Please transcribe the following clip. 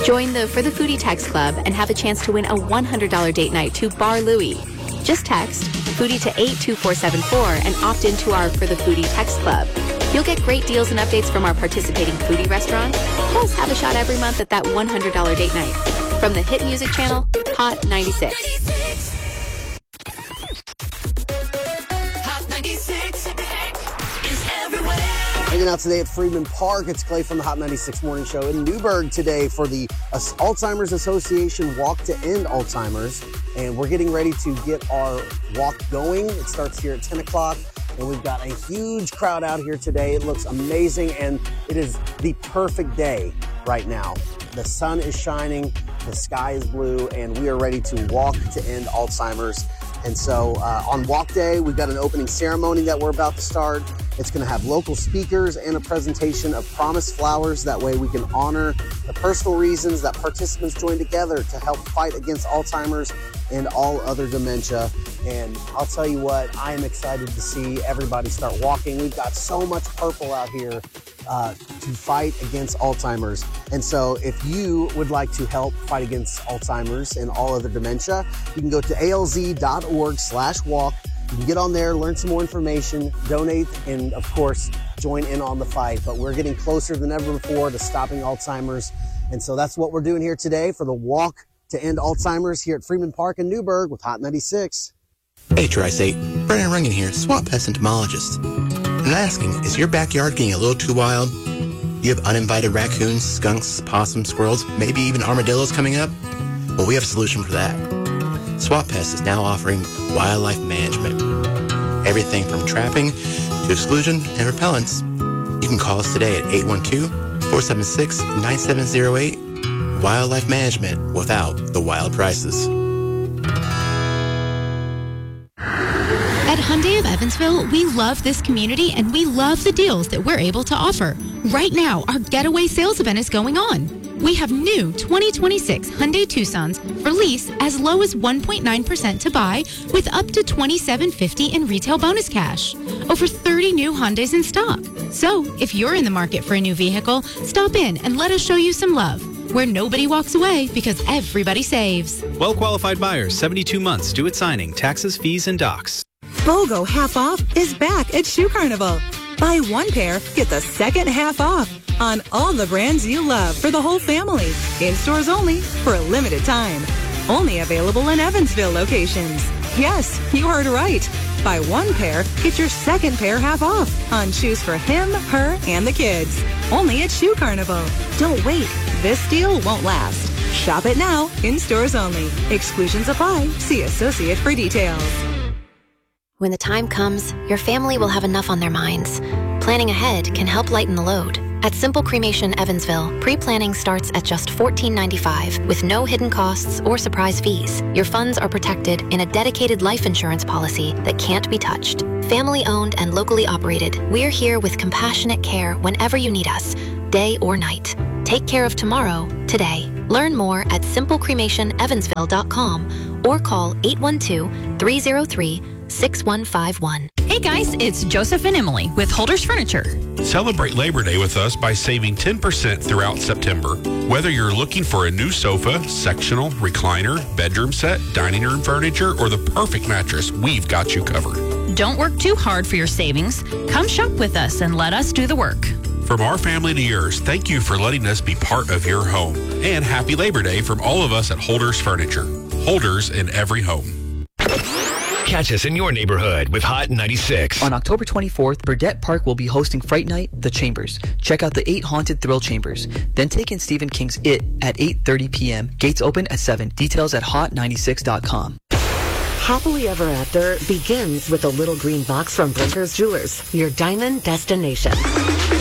Join the For the Foodie text club and have a chance to win a $100 date night to Bar Louie. Just text Foodie to 82474 and opt into our For the Foodie text club. You'll get great deals and updates from our participating foodie restaurants, plus have a shot every month at that $100 date night. From the hit music channel, Hot 96. Hot 96 is everywhere. Hanging out today at Freedman Park. It's Clay from the Hot 96 Morning Show in Newburgh today for the Alzheimer's Association Walk to End Alzheimer's. And we're getting ready to get our walk going. It starts here at 10 o'clock. And we've got a huge crowd out here today. It looks amazing, and it is the perfect day right now. The sun is shining, the sky is blue, and we are ready to walk to end Alzheimer's. And so on Walk Day, we've got an opening ceremony that we're about to start. It's going to have local speakers and a presentation of promised flowers. That way we can honor the personal reasons that participants join together to help fight against Alzheimer's and all other dementia. And I'll tell you what, I am excited to see everybody start walking. We've got so much purple out here to fight against Alzheimer's. And so if you would like to help fight against Alzheimer's and all other dementia, you can go to alz.org/walk. You can get on there, learn some more information, donate, and of course, join in on the fight. But we're getting closer than ever before to stopping Alzheimer's. And so that's what we're doing here today for the Walk to End Alzheimer's here at Freedman Park in Newburgh with Hot 96. Hey, Tri-State. Brennan Rungan here, Swamp Pest Entomologist. And I'm asking, is your backyard getting a little too wild? You have uninvited raccoons, skunks, possums, squirrels, maybe even armadillos coming up? Well, we have a solution for that. Swamp Pest is now offering wildlife management. Everything from trapping to exclusion and repellents. You can call us today at 812-476-9708. Wildlife management without the wild prices. At Hyundai of Evansville, we love this community and we love the deals that we're able to offer. Right now, our Getaway sales event is going on. We have new 2026 Hyundai Tucsons for lease as low as 1.9% to buy with up to $2,750 in retail bonus cash. Over 30 new Hyundais in stock. So, if you're in the market for a new vehicle, stop in and let us show you some love. Where nobody walks away because everybody saves. Well-qualified buyers, 72 months due at signing, taxes, fees, and docs. BOGO half off is back at Shoe Carnival. Buy one pair, get the second half off on all the brands you love for the whole family. In stores only for a limited time. Only available in Evansville locations. Yes, you heard right. Buy one pair, get your second pair half off on shoes for him, her, and the kids. Only at Shoe Carnival. Don't wait. This deal won't last. Shop it now, in stores only. Exclusions apply. See associate for details. When the time comes, your family will have enough on their minds. Planning ahead can help lighten the load. At Simple Cremation Evansville, pre-planning starts at just $14.95 with no hidden costs or surprise fees. Your funds are protected in a dedicated life insurance policy that can't be touched. Family-owned and locally operated, we're here with compassionate care whenever you need us, day or night. Take care of tomorrow, today. Learn more at simplecremationevansville.com or call 812-303-6151. Hey guys, it's Joseph and Emily with Holders Furniture. Celebrate Labor Day with us by saving 10% throughout September. Whether you're looking for a new sofa, sectional, recliner, bedroom set, dining room furniture, or the perfect mattress, we've got you covered. Don't work too hard for your savings. Come shop with us and let us do the work. From our family to yours, thank you for letting us be part of your home. And happy Labor Day from all of us at Holders Furniture. Holders in every home. Catch us in your neighborhood with Hot 96. On October 24th, Burdett Park will be hosting Fright Night, The Chambers. Check out the 8 haunted thrill chambers. Then take in Stephen King's It at 8:30 p.m. Gates open at 7. Details at hot96.com. Happily Ever After begins with a little green box from Brinker's Jewelers, your diamond destination.